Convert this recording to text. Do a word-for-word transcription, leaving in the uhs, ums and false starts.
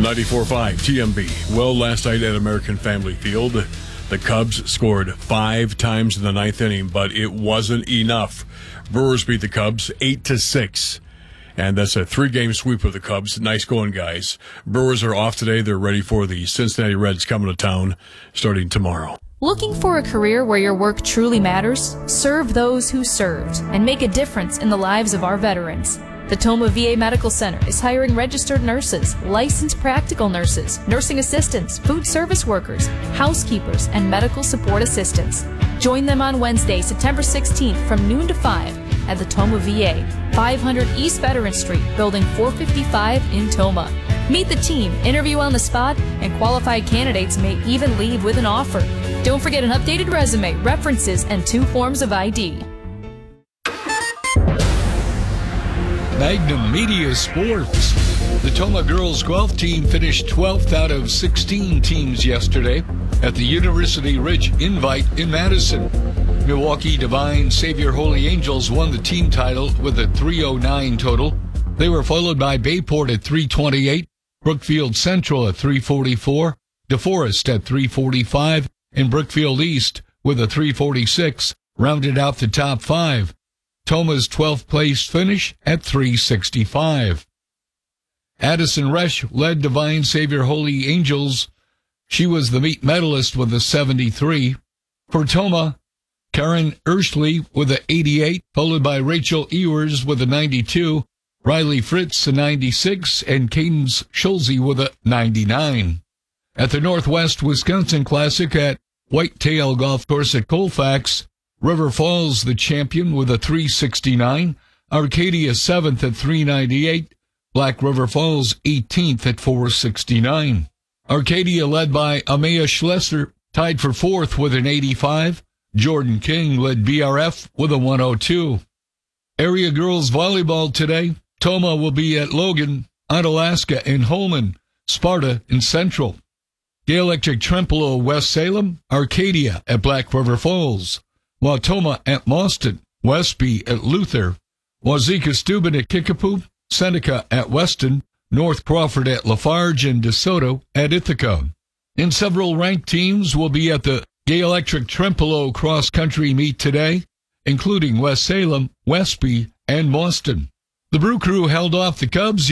ninety-four point five T M B. Well, last night at American Family Field, the Cubs scored five times in the ninth inning, but it wasn't enough. Brewers beat the Cubs eight to six. And that's a three-game sweep of the Cubs. Nice going, guys. Brewers are off today. They're ready for the Cincinnati Reds coming to town starting tomorrow. Looking for a career where your work truly matters? Serve those who served and make a difference in the lives of our veterans. The Tomah V A Medical Center is hiring registered nurses, licensed practical nurses, nursing assistants, food service workers, housekeepers, and medical support assistants. Join them on Wednesday, September sixteenth from noon to five at the Tomah V A, five hundred East Veteran Street, Building four fifty-five in Tomah. Meet the team, interview on the spot, and qualified candidates may even leave with an offer. Don't forget an updated resume, references, and two forms of I D. Magnum Media Sports. The Tomah girls golf team finished twelfth out of sixteen teams yesterday at the University Ridge Invite in Madison. Milwaukee Divine Savior Holy Angels won the team title with a three oh nine total. They were followed by Bayport at three twenty-eight, Brookfield Central at three forty-four, DeForest at three forty-five, and Brookfield East with a three forty-six rounded out the top five. Tomah's twelfth place finish at three sixty-five. Addison Resch led Divine Savior Holy Angels. She was the meet medalist with a seventy-three. For Tomah, Karen Urshley with a eighty-eight, followed by Rachel Ewers with a ninety-two, Riley Fritz a ninety-six, and Cadence Schulze with a ninety-nine. At the Northwest Wisconsin Classic at Whitetail Golf Course at Colfax, River Falls the champion with a three sixty-nine, Arcadia seventh at three ninety-eight, Black River Falls eighteenth at four sixty-nine. Arcadia led by Amaya Schlesser, tied for fourth with an eighty-five. Jordan King led B R F with a one oh two. Area girls volleyball today. Tomah will be at Logan, Onalaska, and Holman, Sparta, and Central. Gale Electric Trempealeau West Salem, Arcadia at Black River Falls. Wautoma at Mauston, Westby at Luther, Wazeeka Steuben at Kickapoo, Seneca at Weston, North Crawford at Lafarge, and DeSoto at Ithaca. And several ranked teams will be at the Gale Electric Trempealeau Cross Country meet today, including West Salem, Westby, and Mauston. The Brew Crew held off the Cubs